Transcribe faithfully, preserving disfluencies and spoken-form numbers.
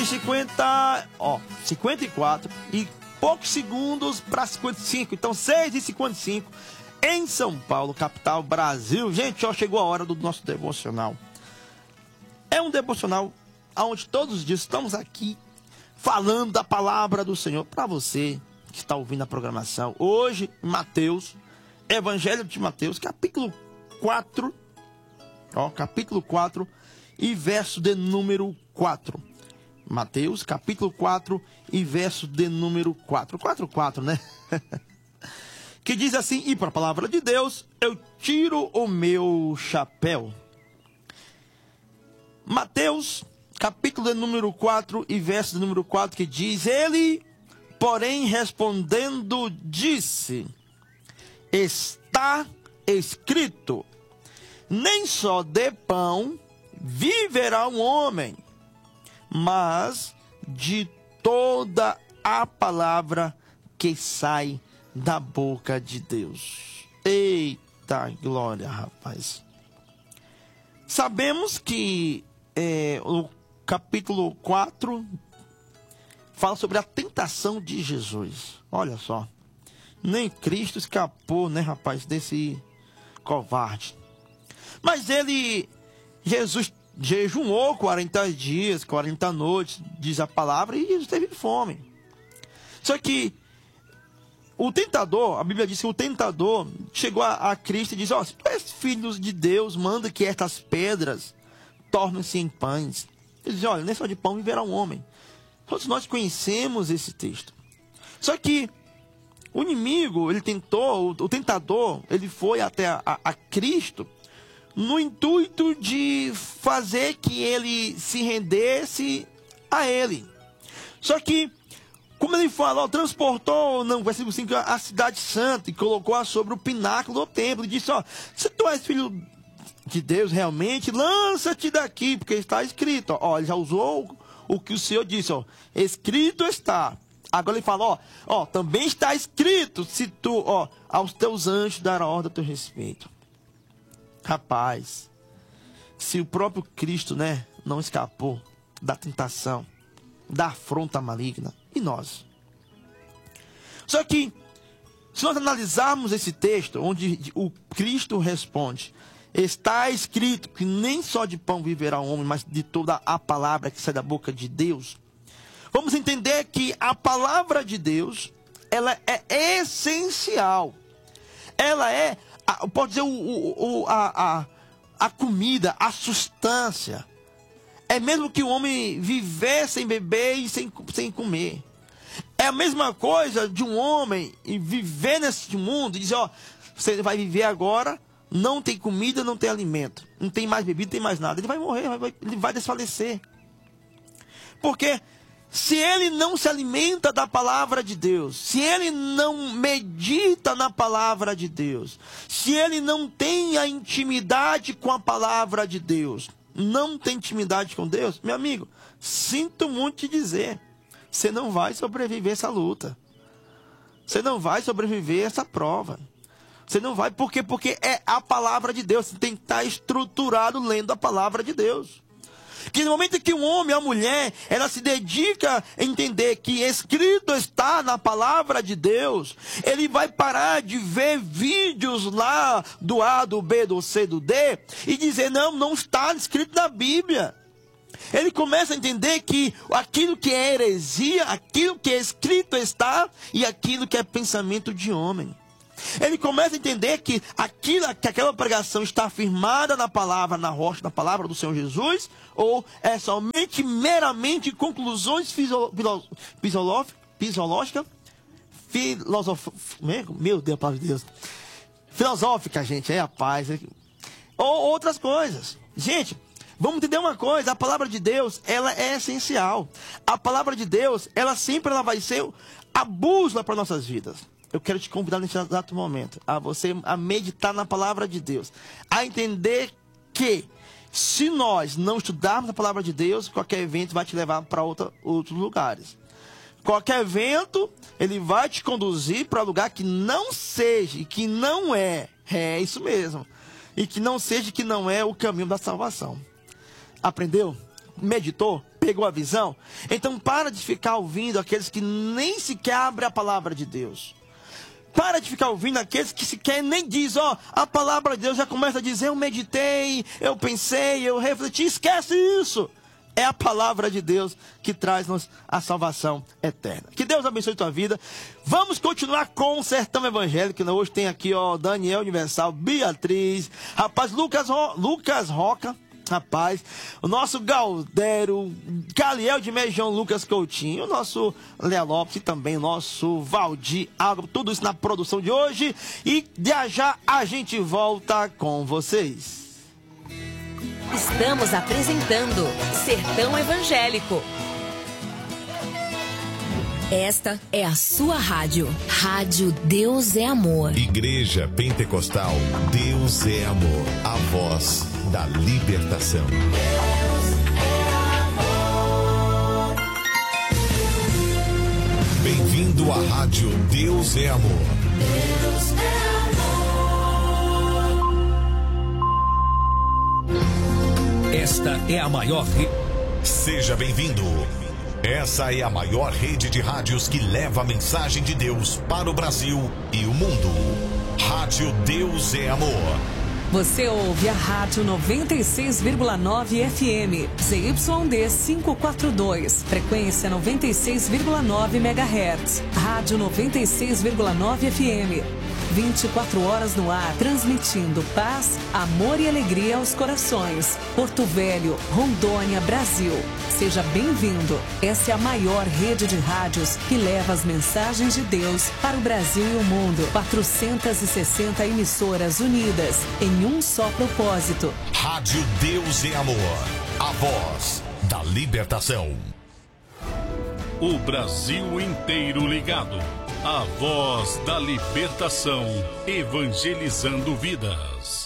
e cinquenta, ó, cinquenta e quatro e poucos segundos para cinquenta e cinco. Então, seis e cinquenta e cinco em São Paulo, capital, Brasil. Gente, ó, chegou a hora do nosso devocional. É um devocional onde todos os dias estamos aqui falando da palavra do Senhor para você que está ouvindo a programação. Hoje, Mateus, Evangelho de Mateus, capítulo quatro, ó, capítulo quatro e verso de número quatro. Mateus, capítulo quatro e verso de número quatro. quatro, quatro, né? Que diz assim: e para a palavra de Deus, eu tiro o meu chapéu. Mateus, capítulo de número quatro e verso de número quatro, que diz: ele, porém, respondendo, disse: está escrito, nem só de pão viverá um homem, mas de toda a palavra que sai da boca de Deus. Eita glória, rapaz. Sabemos que é, o capítulo quatro fala sobre a tentação de Jesus. Olha só, nem Cristo escapou, né, rapaz, desse covarde. Mas ele, Jesus, jejuou quarenta dias, quarenta noites, diz a palavra, e Jesus teve fome. Só que o tentador, a Bíblia diz que o tentador chegou a, a Cristo e disse: ó, se tu és filho de Deus, manda que estas pedras tornem-se em pães. Ele diz: olha, nem só de pão viverá um homem. Todos nós conhecemos esse texto. Só que o inimigo, ele tentou, o, o tentador, ele foi até a, a, a Cristo no intuito de fazer que ele se rendesse a ele. Só que, como ele falou, transportou, não, versículo cinco, a cidade santa e colocou-a sobre o pináculo do templo. E disse: ó, se tu és filho de Deus realmente, lança-te daqui, porque está escrito. Ó, ele já usou o que o Senhor disse, ó, escrito está. Agora ele fala: ó, ó, também está escrito, se tu, ó, aos teus anjos dará ordem a teu respeito. Rapaz, se o próprio Cristo, né, não escapou da tentação, da afronta maligna, e nós? Só que, se nós analisarmos esse texto, onde o Cristo responde: está escrito que nem só de pão viverá o homem, mas de toda a palavra que sai da boca de Deus, vamos entender que a palavra de Deus, ela é essencial. Ela é, pode dizer, o, o, a, a, a comida, a substância. É mesmo que o homem viver sem beber e sem, sem comer. É a mesma coisa de um homem viver nesse mundo e dizer: ó, você vai viver agora, não tem comida, não tem alimento, não tem mais bebida, não tem mais nada. Ele vai morrer, vai, ele vai desfalecer. Porque se ele não se alimenta da palavra de Deus, se ele não medita na palavra de Deus, se ele não tem a intimidade com a palavra de Deus, não tem intimidade com Deus, meu amigo, sinto muito te dizer, você não vai sobreviver essa luta. Você não vai sobreviver essa prova. Você não vai, por quê? Porque é a palavra de Deus. Você tem que estar estruturado lendo a palavra de Deus. Que no momento que um homem, a mulher, ela se dedica a entender que escrito está na palavra de Deus, ele vai parar de ver vídeos lá do A, do B, do C, do D, e dizer: não, não está escrito na Bíblia. Ele começa a entender que aquilo que é heresia, aquilo que é escrito está, e aquilo que é pensamento de homem. Ele começa a entender que, aquilo, que aquela pregação está afirmada na palavra, na rocha, na palavra do Senhor Jesus, ou é somente, meramente conclusões fisiológicas, filosóficas, meu Deus, palavra de Deus, filosófica, gente, é a paz, ou outras coisas. Gente, vamos entender uma coisa: a palavra de Deus, ela é essencial. A palavra de Deus, ela sempre ela vai ser a bússola para nossas vidas. Eu quero te convidar nesse exato momento a você a meditar na palavra de Deus, a entender que se nós não estudarmos a palavra de Deus, qualquer evento vai te levar para outros lugares. Qualquer evento, ele vai te conduzir para um lugar que não seja, e que não é, é isso mesmo, e que não seja, que não é o caminho da salvação. Aprendeu? Meditou? Pegou a visão? Então para de ficar ouvindo aqueles que nem sequer abrem a palavra de Deus. Para de ficar ouvindo aqueles que sequer nem diz, ó, a palavra de Deus já começa a dizer, eu meditei, eu pensei, eu refleti. Esquece isso. É a palavra de Deus que traz-nos a salvação eterna. Que Deus abençoe a tua vida. Vamos continuar com o Sertão Evangélico. Hoje tem aqui, ó, Daniel Universal, Beatriz, rapaz, Lucas, Ro... Lucas Roca, rapaz, o nosso Galdero, Caliel de Meijão, Lucas Coutinho, o nosso Léo Lopes e também o nosso Valdir Algo. Tudo isso na produção de hoje. E já já a gente volta com vocês. Estamos apresentando Sertão Evangélico. Esta é a sua rádio. Rádio Deus é Amor. Igreja Pentecostal Deus é Amor. A voz da libertação. Deus é amor. Bem-vindo à rádio Deus é Amor. Deus é amor. Esta é a maior rede. Seja bem-vindo. Essa é a maior rede de rádios que leva a mensagem de Deus para o Brasil e o mundo. Rádio Deus é Amor. Você ouve a Rádio noventa e seis vírgula nove F M, Z Y D quinhentos e quarenta e dois, frequência noventa e seis vírgula nove megahertz. Rádio noventa e seis vírgula nove F M. vinte e quatro horas no ar, transmitindo paz, amor e alegria aos corações. Porto Velho, Rondônia, Brasil. Seja bem-vindo. Essa é a maior rede de rádios que leva as mensagens de Deus para o Brasil e o mundo. quatrocentas e sessenta emissoras unidas em um só propósito. Rádio Deus é Amor. A voz da libertação. O Brasil inteiro ligado. A voz da libertação, evangelizando vidas.